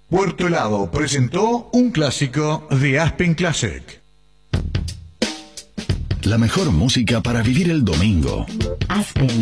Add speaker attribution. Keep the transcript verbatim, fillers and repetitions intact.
Speaker 1: Puerto Helado presentó un clásico de Aspen Classic.
Speaker 2: La mejor música para vivir el domingo.
Speaker 3: Aspen.